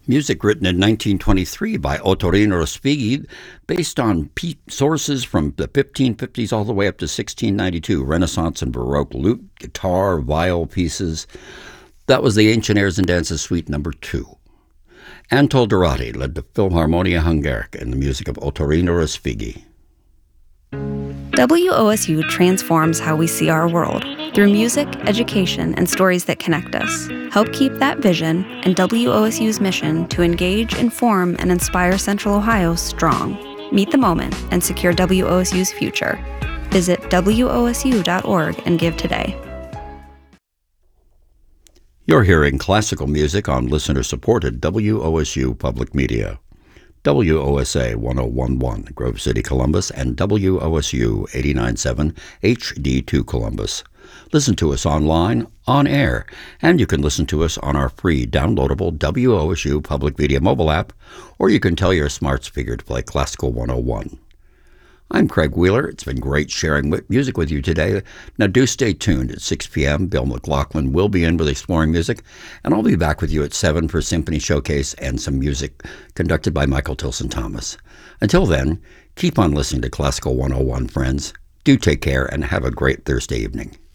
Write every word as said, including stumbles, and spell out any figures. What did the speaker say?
Music written in nineteen twenty-three by Ottorino Respighi, based on sources from the fifteen fifties all the way up to sixteen ninety-two, Renaissance and Baroque lute, guitar, viol pieces. That was the Ancient Airs and Dances Suite number two. Anatol Dorati led the Philharmonia Hungarica in the music of Ottorino Respighi. W O S U transforms how we see our world through music, education, and stories that connect us. Help keep that vision and W O S U's mission to engage, inform, and inspire Central Ohio strong. Meet the moment and secure W O S U's future. Visit W O S U dot org and give today. You're hearing classical music on listener-supported W O S U Public Media. W O S A one oh one point one, Grove City, Columbus, and W O S U eighty-nine point seven, H D two Columbus. Listen to us online, on air, and you can listen to us on our free downloadable W O S U Public Media mobile app, or you can tell your smart speaker to play Classical one oh one. I'm Craig Wheeler. It's been great sharing music with you today. Now do stay tuned. At six p.m., Bill McLaughlin will be in with Exploring Music, and I'll be back with you at seven for Symphony Showcase and some music conducted by Michael Tilson Thomas. Until then, keep on listening to Classical one oh one, friends. Do take care and have a great Thursday evening.